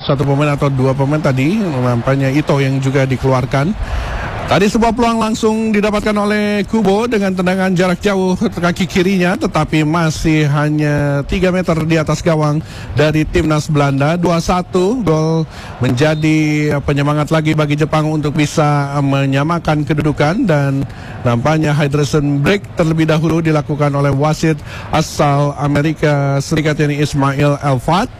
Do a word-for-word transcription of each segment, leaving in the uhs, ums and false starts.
satu pemain atau dua pemain tadi, nampaknya Ito yang juga dikeluarkan. Tadi sebuah peluang langsung didapatkan oleh Kubo dengan tendangan jarak jauh kaki kirinya, tetapi masih hanya tiga meter di atas gawang dari timnas Belanda. Dua satu, gol menjadi penyemangat lagi bagi Jepang untuk bisa menyamakan kedudukan, dan nampaknya hydration break terlebih dahulu dilakukan oleh wasit asal Amerika Serikat ini Ismail Elfat.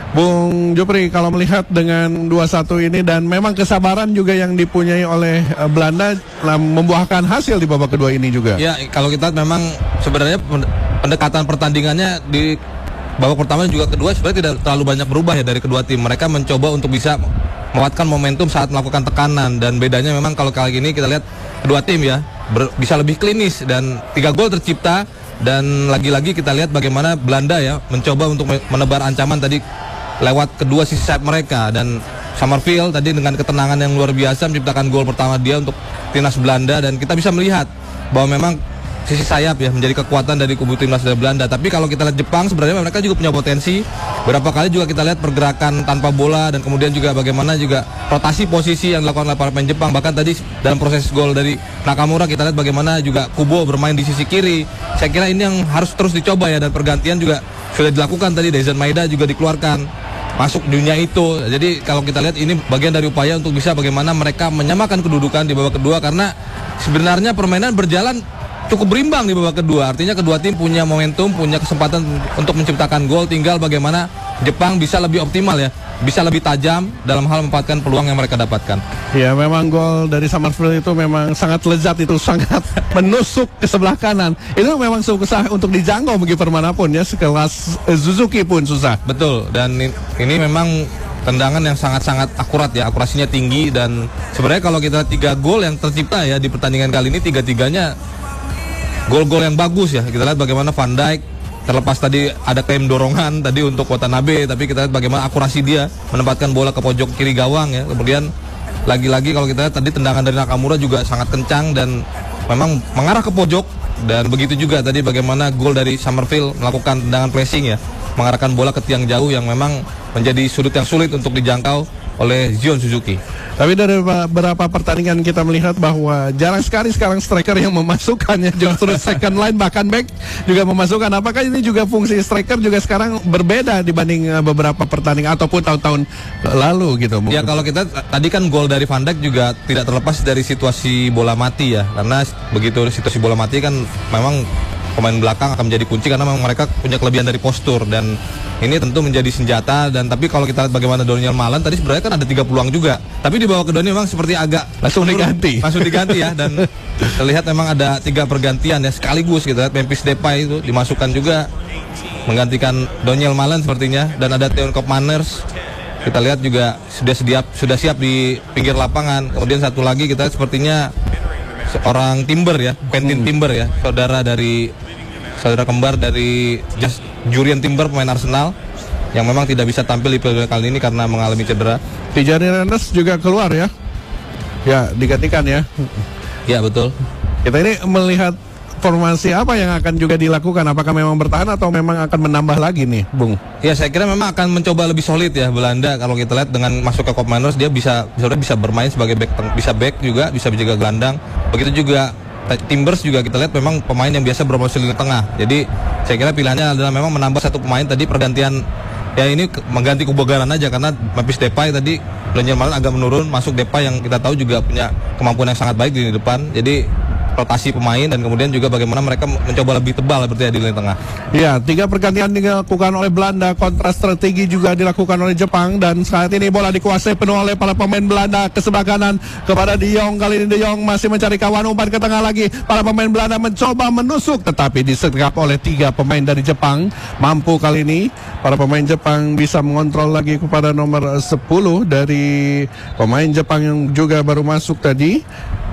Bung Jupri, kalau melihat dengan dua satu ini dan memang kesabaran juga yang dipunyai oleh uh, Belanda uh, membuahkan hasil di babak kedua ini juga. Ya, kalau kita memang sebenarnya pendekatan pertandingannya di babak pertama dan juga kedua sebenarnya tidak terlalu banyak berubah ya dari kedua tim. Mereka mencoba untuk bisa menguatkan momentum saat melakukan tekanan, dan bedanya memang kalau kali ini kita lihat kedua tim ya ber, bisa lebih klinis dan tiga gol tercipta, dan lagi-lagi kita lihat bagaimana Belanda ya mencoba untuk menebar ancaman tadi lewat kedua sisi sayap mereka, dan Summerfield tadi dengan ketenangan yang luar biasa menciptakan gol pertama dia untuk timnas Belanda, dan kita bisa melihat bahwa memang sisi sayap ya menjadi kekuatan dari kubu timnas dari Belanda. Tapi kalau kita lihat Jepang sebenarnya mereka juga punya potensi. Berapa kali juga kita lihat pergerakan tanpa bola, dan kemudian juga bagaimana juga rotasi posisi yang dilakukan oleh para pemain Jepang. Bahkan tadi dalam proses gol dari Nakamura kita lihat bagaimana juga Kubo bermain di sisi kiri. Saya kira ini yang harus terus dicoba ya, dan pergantian juga sudah dilakukan tadi. Daizen Maeda juga dikeluarkan masuk dunia itu. Jadi kalau kita lihat ini bagian dari upaya untuk bisa bagaimana mereka menyamakan kedudukan di babak kedua, karena sebenarnya permainan berjalan cukup berimbang di babak kedua. Artinya kedua tim punya momentum, punya kesempatan untuk menciptakan gol, tinggal bagaimana Jepang bisa lebih optimal ya, bisa lebih tajam dalam hal memanfaatkan peluang yang mereka dapatkan. Ya, memang gol dari Summerfield itu memang sangat lezat, itu sangat menusuk ke sebelah kanan. Itu memang susah untuk dijangkau bagi permanapun ya, sekelas Suzuki pun susah. Betul, dan ini memang tendangan yang sangat-sangat akurat ya, akurasinya tinggi, dan sebenarnya kalau kita lihat tiga gol yang tercipta ya di pertandingan kali ini, tiga-tiganya gol-gol yang bagus ya. Kita lihat bagaimana Van Dijk, terlepas tadi ada klaim dorongan tadi untuk Watanabe, tapi kita lihat bagaimana akurasi dia menempatkan bola ke pojok kiri gawang ya. Kemudian lagi-lagi kalau kita lihat tadi tendangan dari Nakamura juga sangat kencang dan memang mengarah ke pojok, dan begitu juga tadi bagaimana gol dari Summerfield melakukan tendangan pressing ya, mengarahkan bola ke tiang jauh yang memang menjadi sudut yang sulit untuk dijangkau oleh Zion Suzuki. Tapi dari beberapa pertandingan kita melihat bahwa jarang sekali sekarang striker yang memasukkannya, justru second line bahkan back juga memasukkan. Apakah ini juga fungsi striker juga sekarang berbeda dibanding beberapa pertandingan ataupun tahun-tahun lalu gitu? Ya, kalau kita tadi kan gol dari Van Dijk juga tidak terlepas dari situasi bola mati ya, karena begitu situasi bola mati kan memang pemain belakang akan menjadi kunci, karena memang mereka punya kelebihan dari postur, dan ini tentu menjadi senjata. Dan tapi kalau kita lihat bagaimana Donyell Malen tadi sebenarnya kan ada tiga peluang juga, tapi di bawah kedua ini memang seperti agak langsung diganti langsung diganti ya, dan terlihat memang ada tiga pergantian ya sekaligus. Kita lihat Memphis Depay itu dimasukkan juga menggantikan Donyell Malen sepertinya, dan ada Theo Koopmeiners kita lihat juga sudah siap sudah siap di pinggir lapangan. Kemudian satu lagi kita sepertinya seorang Timber ya, Quentin Timber ya, saudara dari saudara kembar dari Just Jurien Timber, pemain Arsenal yang memang tidak bisa tampil di periode kali ini karena mengalami cedera. Tijani Reinders juga keluar ya, ya digantikan ya. Ya betul. Kita ini melihat formasi apa yang akan juga dilakukan, apakah memang bertahan atau memang akan menambah lagi nih, Bung? Ya, saya kira memang akan mencoba lebih solid ya Belanda. Kalau kita lihat dengan masuk ke Koopmeiners, dia bisa sebenarnya bisa bermain sebagai back, bisa back juga, bisa menjaga gelandang. Begitu juga Timbers juga kita lihat memang pemain yang biasa berposisi di tengah. Jadi saya kira pilihannya adalah memang menambah satu pemain tadi, pergantian ya ini mengganti Kubogaran aja, karena Memphis Depay tadi Donyell Malen agak menurun, masuk Depay yang kita tahu juga punya kemampuan yang sangat baik di depan. Jadi rotasi pemain, dan kemudian juga bagaimana mereka mencoba lebih tebal berarti di lini tengah. Ya, tiga pergantian dilakukan oleh Belanda, kontra strategi juga dilakukan oleh Jepang, dan saat ini bola dikuasai penuh oleh para pemain Belanda ke sebelah kanan kepada De Jong. Kali ini De Jong masih mencari kawan, umpan ke tengah lagi. Para pemain Belanda mencoba menusuk, tetapi disergap oleh tiga pemain dari Jepang. Mampu kali ini para pemain Jepang bisa mengontrol lagi kepada nomor sepuluh dari pemain Jepang yang juga baru masuk tadi.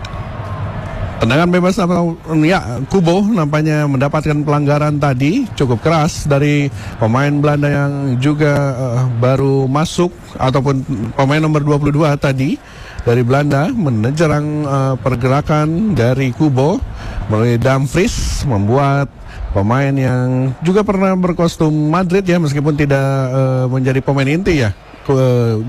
Tendangan bebas atau ya, Kubo nampaknya mendapatkan pelanggaran tadi cukup keras dari pemain Belanda yang juga uh, baru masuk, ataupun pemain nomor dua puluh dua tadi dari Belanda menyerang uh, pergerakan dari Kubo melalui Dumfries, membuat pemain yang juga pernah berkostum Madrid ya, meskipun tidak uh, menjadi pemain inti ya,